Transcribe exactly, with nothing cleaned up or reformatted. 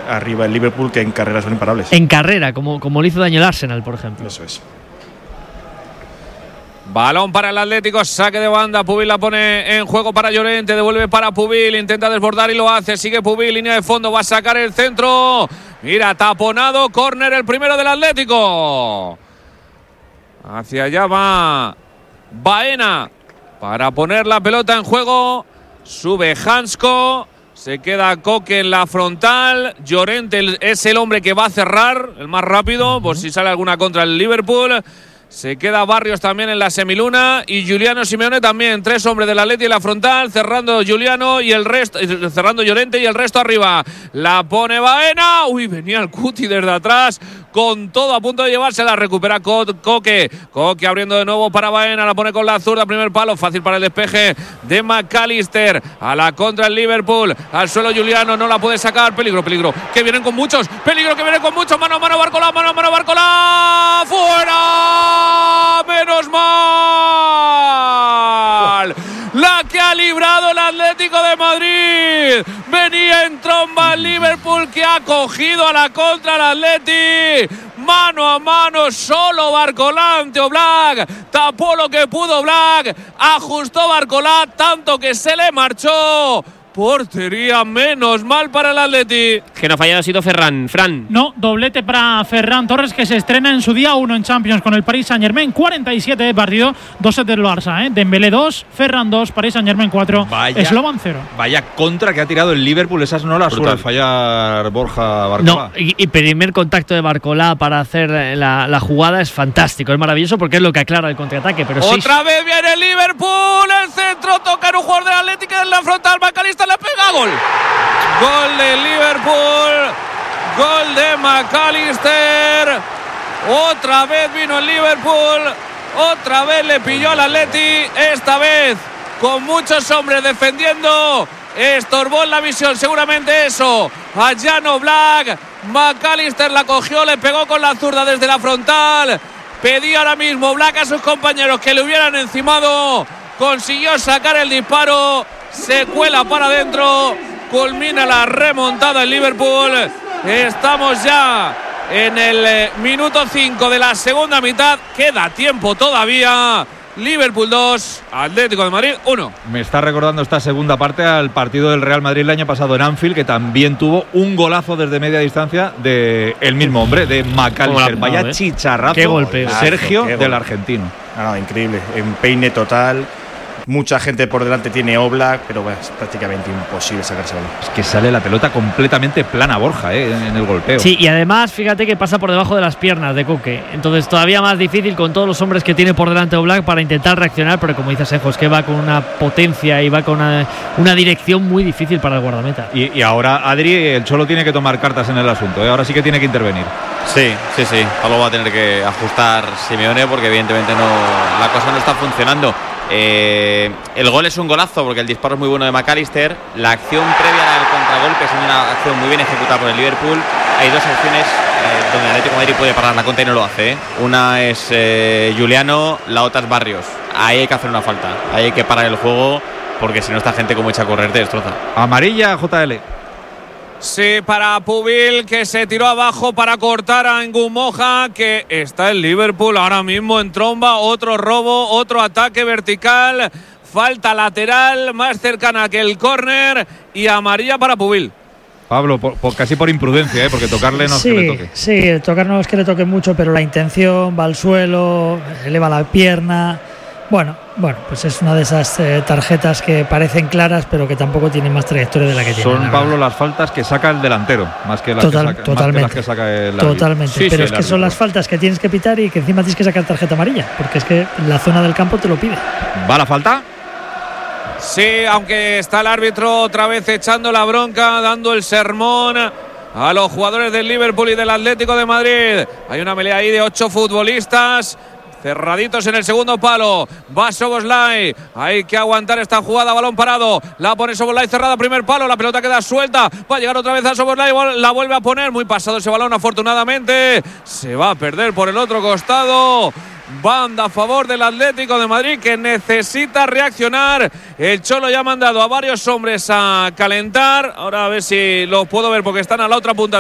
arriba el Liverpool, que en carrera son imparables. En carrera, como, como le hizo daño el Arsenal, por ejemplo. Eso es. Balón para el Atlético, saque de banda. Pubil la pone en juego para Llorente, devuelve para Pubil, intenta desbordar y lo hace. Sigue Pubil, línea de fondo, va a sacar el centro. Mira, taponado, córner, el primero del Atlético. Hacia allá va Baena para poner la pelota en juego. Sube Hansko, se queda Koke en la frontal. Llorente es el hombre que va a cerrar, el más rápido, uh-huh. por si sale alguna contra el Liverpool. Se queda Barrios también en la semiluna y Giuliano Simeone también. Tres hombres del Atleti en la frontal, cerrando Giuliano y el resto, cerrando Llorente y el resto arriba. La pone Baena. Uy, venía el Cuti desde atrás con todo a punto de llevársela. Recupera Koke. Koke abriendo de nuevo para Baena. La pone con la zurda, primer palo. Fácil para el despeje de McAllister. A la contra el Liverpool. Al suelo Giuliano, no la puede sacar. Peligro, peligro. Que vienen con muchos. Peligro que vienen con muchos. Mano a mano, Barcola. Mano a mano, Barcola. ¡Fuera! ¡Menos mal! La que ha librado el Atlético de Madrid. Venía en tromba el Liverpool, que ha cogido a la contra el Atleti. Mano a mano, solo Barcola ante Oblak. Tapó lo que pudo Oblak. Ajustó Barcola, tanto que se le marchó. Portería, menos mal para el Atleti. Que no ha fallado ha sido Ferran. Fran. No, doblete para Ferran Torres, que se estrena en su día uno en Champions con el Paris Saint-Germain. cuarenta y siete de partido, dos set del Barça, ¿eh? Dembélé dos, Ferran dos, Paris Saint-Germain cuatro, Slovan cero. Vaya contra que ha tirado el Liverpool. Esas no las suele fallar Borja Barcola. No, y, y primer contacto de Barcola para hacer la, la jugada es fantástico, es maravilloso porque es lo que aclara el contraataque. Pero Otra sí, vez viene el Liverpool, el centro, toca en un jugador del Atlético en la frontal, McAllister la pega, gol. Gol de Liverpool, gol de McAllister. Otra vez vino el Liverpool, otra vez le pilló al Atleti, esta vez con muchos hombres defendiendo. Estorbó en la visión, seguramente eso, a Jan Oblak. McAllister la cogió, le pegó con la zurda desde la frontal. Pedía ahora mismo Oblak a sus compañeros que le hubieran encimado. Consiguió sacar el disparo, se cuela para adentro, culmina la remontada en Liverpool. Estamos ya en el minuto cinco de la segunda mitad, queda tiempo todavía. Liverpool dos, Atlético de Madrid uno. Me está recordando esta segunda parte al partido del Real Madrid el año pasado en Anfield, que también tuvo un golazo desde media distancia de el mismo hombre, de McAllister. Vaya ¿eh? chicharrazo. Qué golpe. Sergio Qué del golpe. argentino. No, no, increíble. Empeine total. Mucha gente por delante tiene Oblak, pero bueno, es prácticamente imposible sacárselo. Es que sale la pelota completamente plana, Borja, ¿eh? en el golpeo. Sí, y además fíjate que pasa por debajo de las piernas de Koke. Entonces todavía más difícil con todos los hombres que tiene por delante Oblak para intentar reaccionar, pero como dice Sejo, es que va con una potencia y va con una, una dirección muy difícil para el guardameta. Y, y ahora Adri, el Cholo tiene que tomar cartas en el asunto, ¿eh? Ahora sí que tiene que intervenir. Sí, sí, sí. Algo va a tener que ajustar Simeone porque evidentemente no, la cosa no está funcionando. Eh, el gol es un golazo porque el disparo es muy bueno de McAllister. La acción previa al contragolpe es una acción muy bien ejecutada por el Liverpool. Hay dos acciones eh, donde el Atlético de Madrid puede parar la contra y no lo hace, ¿eh? Una es eh, Giuliano, la otra es Barrios. Ahí hay que hacer una falta, ahí hay que parar el juego porque si no esta gente como echa a correr te destroza. Amarilla, J L. Sí, para Pubil, que se tiró abajo para cortar a Ngumoja, que está el Liverpool ahora mismo en tromba. Otro robo, otro ataque vertical, falta lateral más cercana que el córner y amarilla para Pubil. Pablo, por, por, casi por imprudencia, ¿eh? Porque tocarle no sí, es que le toque. Sí, tocar no es que le toque mucho, pero la intención va al suelo, eleva la pierna. Bueno, bueno, pues es una de esas eh, tarjetas que parecen claras, pero que tampoco tienen más trayectoria de la que tienen. Son, Pablo, las faltas que saca el delantero, más que las, Total, que, saca, totalmente, más que, las que saca el árbitro. Totalmente, Sí, pero sí, es que son las faltas que tienes que pitar y que encima tienes que sacar tarjeta amarilla, porque es que la zona del campo te lo pide. ¿Va la falta? Sí, aunque está el árbitro otra vez echando la bronca, dando el sermón a los jugadores del Liverpool y del Atlético de Madrid. Hay una pelea ahí de ocho futbolistas cerraditos en el segundo palo. Va Szoboszlai, hay que aguantar esta jugada, balón parado, la pone Szoboszlai cerrada, primer palo, la pelota queda suelta, va a llegar otra vez a Szoboszlai, la vuelve a poner, muy pasado ese balón, afortunadamente se va a perder por el otro costado. Banda a favor del Atlético de Madrid, que necesita reaccionar. El Cholo ya ha mandado a varios hombres a calentar. Ahora a ver si los puedo ver porque están a la otra punta